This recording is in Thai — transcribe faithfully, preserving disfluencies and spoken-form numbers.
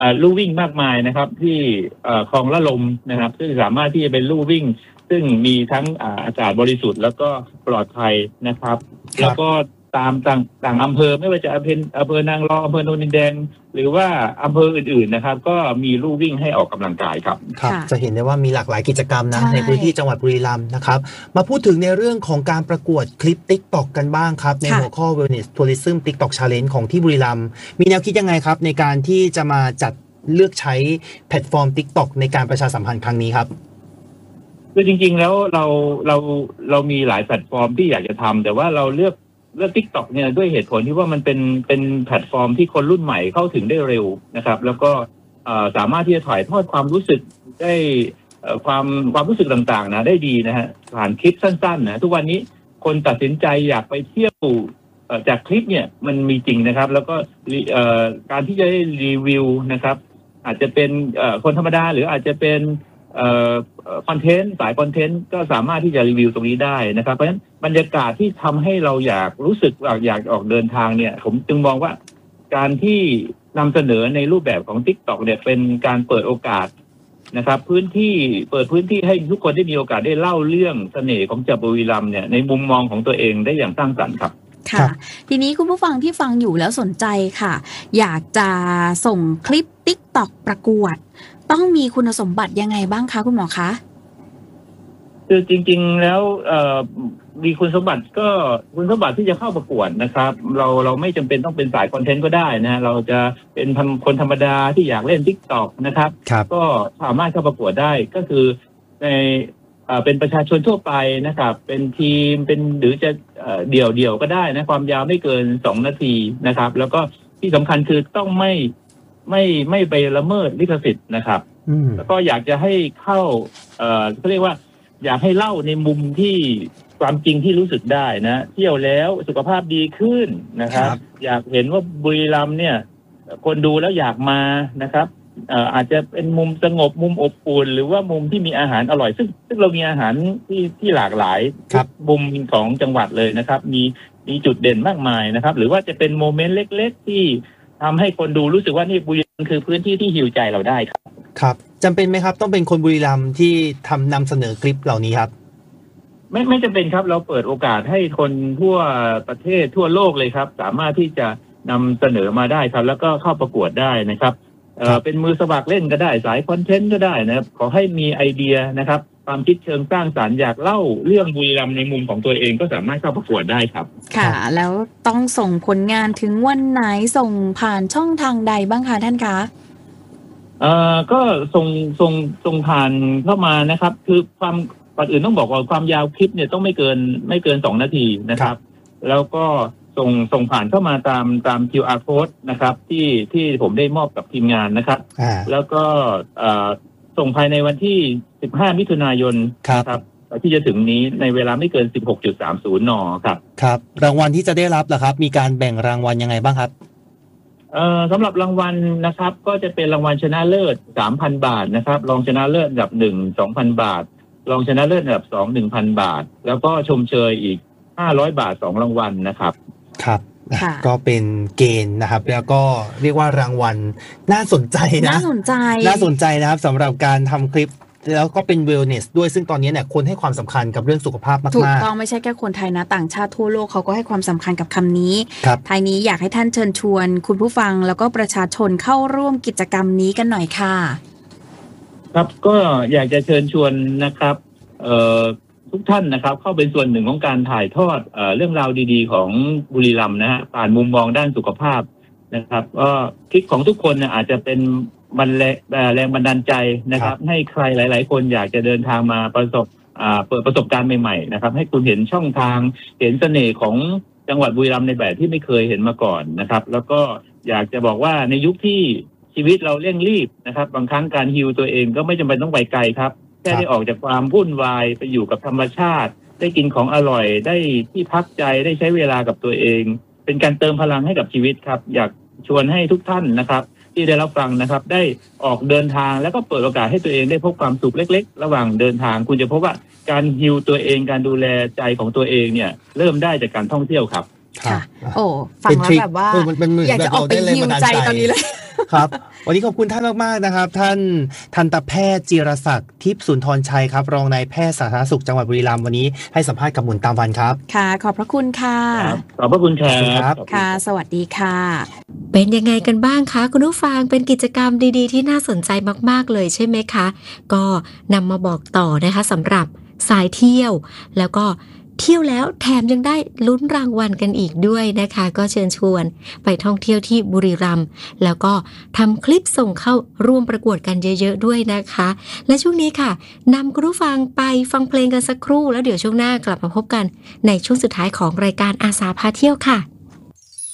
ลู่วิ่งมากมายนะครับที่คลองละลมนะครับซึ่งสามารถที่จะเป็นลู่วิ่งซึ่งมีทั้งอากาศบริสุทธิ์แล้วก็ปลอดภัยนะครับแล้วก็ตามต่างต่างอำเภอไม่ว่าจะอำเภออำเภอนางรองอำเภอโนนดินแดงหรือว่าอำเภออื่นๆนะครับก็มีลู่วิ่งให้ออกกำลังกายครับครับจะเห็นได้ว่ามีหลากหลายกิจกรรมนะในพื้นที่จังหวัดบุรีรัมย์นะครับมาพูดถึงในเรื่องของการประกวดคลิป TikTok กันบ้างครับในหัวข้อ Wellness Tourism TikTok Challenge ของที่บุรีรัมย์มีแนวคิดยังไงครับในการที่จะมาจัดเลือกใช้แพลตฟอร์ม TikTok ในการประชาสัมพันธ์ครั้งนี้ครับคือจริงๆแล้วเราเราเรามีหลายแพลตฟอร์มที่อยากจะทำแต่ว่าเราเลือกเลือก TikTok เนี่ยด้วยเหตุผลที่ว่ามันเป็นเป็นแพลตฟอร์มที่คนรุ่นใหม่เข้าถึงได้เร็วนะครับแล้วก็สามารถที่จะถ่ายทอดความรู้สึกได้ความความรู้สึกต่างๆนะได้ดีนะฮะผ่านคลิปสั้นๆนะทุกวันนี้คนตัดสินใจอยากไปเที่ยวจากคลิปเนี่ยมันมีจริงนะครับแล้วก็การที่จะได้รีวิวนะครับอาจจะเป็นคนธรรมดาหรืออาจจะเป็นคอนเทนต์สายคอนเทนต์ก็สามารถที่จะรีวิวตรงนี้ได้นะครับเพราะฉะนั้นบรรยากาศที่ทำให้เราอยากรู้สึกอยากอยากออกเดินทางเนี่ยผมจึงมองว่าการที่นำเสนอในรูปแบบของ TikTok เนี่ยเป็นการเปิดโอกาสนะครับพื้นที่เปิดพื้นที่ให้ทุกคนได้มีโอกาสได้เล่าเรื่องเสน่ห์ของจังหวัดบุรีรัมย์เนี่ยในมุมมองของตัวเองได้อย่างสร้างสรรค์ครับค่ะทีนี้คุณผู้ฟังที่ฟังอยู่แล้วสนใจค่ะอยากจะส่งคลิป TikTok ประกวดต้องมีคุณสมบัติยังไงบ้างคะคุณหมอคะคือจริงๆแล้วมีคุณสมบัติก็คุณสมบัติที่จะเข้าประกวดนะครับเราเราไม่จำเป็นต้องเป็นสายคอนเทนต์ก็ได้นะเราจะเป็นคนธรรมดาที่อยากเล่น TikTok นะครับก็สามารถเข้าประกวดได้ก็คือในเป็นประชาชนทั่วไปนะครับเป็นทีมเป็นหรือจะเดี่ยวเดี่ยวก็ได้นะความยาวไม่เกินสองนาทีนะครับแล้วก็ที่สำคัญคือต้องไม่ไม่ไม่ไปละเมิดลิขสิทธิ์นะครับแล้วก็อยากจะให้เข้าเอ่อเขาเรียกว่าอยากให้เล่าในมุมที่ความจริงที่รู้สึกได้นะเที่ยวแล้วสุขภาพดีขึ้นนะครับอยากเห็นว่าบุรีรัมย์เนี่ยคนดูแล้วอยากมานะครับเอ่ออาจจะเป็นมุมสงบมุมอบอุ่นหรือว่ามุมที่มีอาหารอร่อยซึ่งซึ่งเรามีอาหารที่ที่หลากหลายมุมของจังหวัดเลยนะครับมีมีจุดเด่นมากมายนะครับหรือว่าจะเป็นโมเมนต์เล็กๆที่ทำให้คนดูรู้สึกว่านี่บุรีรัมย์คือพื้นที่ที่ฮีลใจเราได้ครับครับจำเป็นไหมครับต้องเป็นคนบุรีรัมย์ที่ทำนำเสนอคลิปเหล่านี้ครับไม่ไม่จำเป็นครับเราเปิดโอกาสให้คนทั่วประเทศทั่วโลกเลยครับสามารถที่จะนำเสนอมาได้ครับแล้วก็เข้าประกวดได้นะครับเอ่อเป็นมือสมัครเล่นก็ได้สายคอนเทนต์ก็ได้นะครับขอให้มีไอเดียนะครับความคิดเชิงสร้างสรรค์อยากเล่าเรื่องบุรีรัมย์ในมุมของตัวเองก็สามารถเข้าประกวดได้ครับค่ะแล้วต้องส่งผลงานถึงวันไหนส่งผ่านช่องทางใดบ้างคะท่านคะเอ่อก็ส่งส่งส่งผ่านเข้ามานะครับคือความก่อนอื่นต้องบอกว่าความยาวคลิปเนี่ยต้องไม่เกินไม่เกินสองนาทีนะครับแล้วก็ส่งส่งผ่านเข้ามาตามตาม คิว อาร์ code นะครับที่ที่ผมได้มอบกับทีมงานนะครับแล้วก็เอ่อส่งภายในวันที่สิบห้ามิถุนายนครับที่จะถึงนี้ในเวลาไม่เกิน สิบหกจุดสามศูนย์ นครับครับรางวัลที่จะได้รับล่ะครับมีการแบ่งรางวัลยังไงบ้างครับเอ่อสำหรับรางวัลนะครับก็จะเป็นรางวัลชนะเลิศ สามพัน บาทนะครับรองชนะเลิศอันดับหนึ่ง สองพัน บาทรองชนะเลิศอันดับสอง หนึ่งพัน บาทแล้วก็ชมเชยอีกห้าร้อยบาทสองรางวัลนะครับครับก็เป็นเกณฑ์นะครับแล้วก็เรียกว่ารางวัลน่าสนใจนะน่าสนใจน่าสนใจนะครับสำหรับการทำคลิปแล้วก็เป็น wellness ด้วยซึ่งตอนนี้เนี่ยคนให้ความสำคัญกับเรื่องสุขภาพมากๆถูกต้องไม่ใช่แค่คนไทยนะต่างชาติทั่วโลกเขาก็ให้ความสำคัญกับคำนี้ท้ายนี้อยากให้ท่านเชิญชวนคุณผู้ฟังแล้วก็ประชาชนเข้าร่วมกิจกรรมนี้กันหน่อยค่ะครับก็อยากจะเชิญชวนนะครับเอ่อทุกท่านนะครับเข้าเป็นส่วนหนึ่งของการถ่ายทอดเอ่อเรื่องราวดีๆของบุรีรัมย์นะฮะผ่านมุมมองด้านสุขภาพนะครับก็คลิปของทุกคนเนี่ยอาจจะเป็นบันแรงแรงบันดาลใจนะครับให้ใครหลายๆคนอยากจะเดินทางมาประสบอ่าเปิดประสบการณ์ใหม่ๆนะครับให้คุณเห็นช่องทางเห็นเสน่ห์ของจังหวัดบุรีรัมย์ในแบบที่ไม่เคยเห็นมาก่อนนะครับแล้วก็อยากจะบอกว่าในยุคที่ชีวิตเราเร่งรีบนะครับบางครั้งการฮีลตัวเองก็ไม่จำเป็นต้องไปไกลครับแค่ได้ออกจากความวุ่นวายไปอยู่กับธรรมชาติได้กินของอร่อยได้ที่พักใจได้ใช้เวลากับตัวเองเป็นการเติมพลังให้กับชีวิตครับอยากชวนให้ทุกท่านนะครับที่ได้รับฟังนะครับได้ออกเดินทางแล้วก็เปิดโอกาสให้ตัวเองได้พบความสุขเล็กๆระหว่างเดินทางคุณจะพบว่าการฮีลตัวเองการดูแลใจของตัวเองเนี่ยเริ่มได้จากการท่องเที่ยวครับค่ะโอ้ฟังแล้วแบบว่าอยากจะออกไปฮีลใจตอนนี้เลยครับวันนี้ขอบคุณท่านมากๆนะครับท่านทันตแพทย์จิรศักดิ์ทิพย์สุนทรชัยครับรองนายแพทย์สาธารณสุขจังหวัดบุรีรัมย์วันนี้ให้สัมภาษณ์กับหมุนตามวันครับค่ะขอบพระคุณค่ะขอบพระคุณครับค่ะสวัสดีค่ะเป็นยังไงกันบ้างคะคุณผู้ฟังเป็นกิจกรรมดีๆที่น่าสนใจมากๆเลยใช่ไหมคะก็นำมาบอกต่อนะคะสำหรับสายเที่ยวแล้วก็เที่ยวแล้วแถมยังได้ลุ้นรางวัลกันอีกด้วยนะคะก็เชิญชวนไปท่องเที่ยวที่บุรีรัมย์แล้วก็ทำคลิปส่งเข้าร่วมประกวดกันเยอะๆด้วยนะคะและช่วงนี้ค่ะนำคุณผู้ฟังไปฟังเพลงกันสักครู่แล้วเดี๋ยวช่วงหน้ากลับมาพบกันในช่วงสุดท้ายของรายการอาสาพาเที่ยวค่ะ